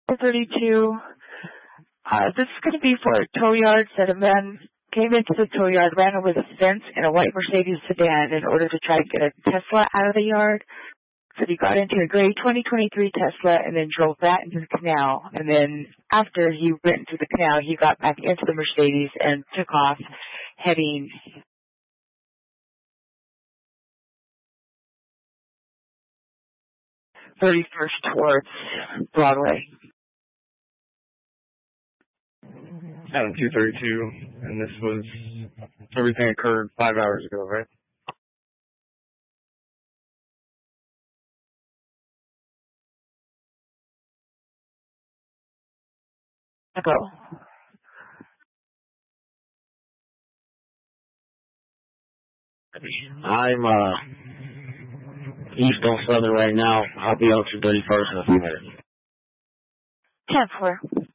432. This is going to be for a tow yard. Said a man came into the tow yard, ran over the fence in a white Mercedes sedan in order to try to get a Tesla out of the yard. So he got into a gray 2023 Tesla and then drove that into the canal. And then after he went into the canal, he got back into the Mercedes and took off, heading 31st towards Broadway. Adam 232, and this was, everything occurred 5 hours ago, right? Ago. I'm east on Southern right now. I'll be on 231st in a few minutes. 10-4.